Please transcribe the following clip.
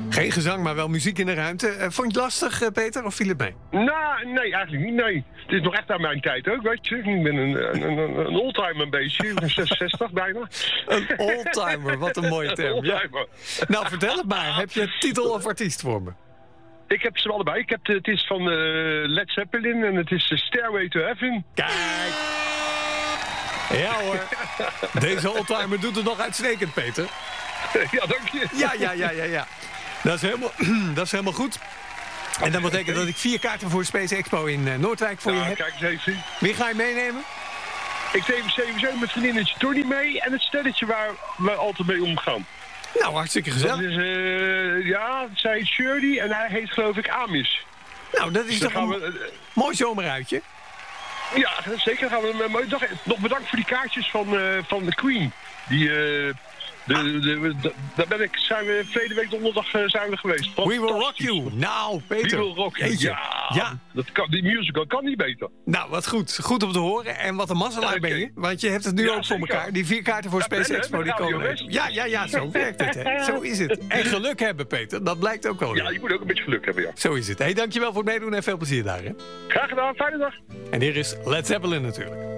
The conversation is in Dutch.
Geen gezang, maar wel muziek in de ruimte. Vond je het lastig, Peter, of viel het mee? Nou, nee, eigenlijk niet, nee. Het is nog echt aan mijn tijd ook, weet je. Ik ben een oldtimer een beetje, ik ben 66 bijna. Een oldtimer, wat een mooie term. Ja. Nou, vertel het maar. Heb je titel of artiest voor me? Ik heb ze allebei. Het is van Led Zeppelin en het is Stairway to Heaven. Kijk! Ja hoor. Deze oldtimer doet het nog uitstekend, Peter. Ja, dank je. Ja. Dat is helemaal goed. En dat betekent dat ik 4 kaarten voor Space Expo in Noordwijk voor je heb. Kijk eens even. Wie ga je meenemen? Ik neem sowieso mijn vriendinnetje Tony mee en het stelletje waar we altijd mee omgaan. Nou, hartstikke gezellig. Dat is, zij is Shirley en hij heet geloof ik Amis. Nou, dat is dus toch een mooi zomeruitje. Ja, zeker. Dan gaan we een mooie dag. Nog bedankt voor die kaartjes van de Queen. Daar zijn we verleden week donderdag zijn we geweest. We Will Rock You. Nou, Peter. We Will Rock You. Ja. Die musical kan niet beter. Nou, wat goed. Goed om te horen. En wat een mazzelaar ben je. Want je hebt het nu ook voor elkaar. Die 4 kaarten voor Space Expo, die komen. Ja, zo werkt het. Hè. Zo is het. En geluk hebben, Peter. Dat blijkt ook wel. Ja, je moet ook een beetje geluk hebben, ja. Zo is het. Hey, dankjewel voor het meedoen en veel plezier daar. Hè. Graag gedaan. Fijne dag. En hier is Led Zeppelin natuurlijk.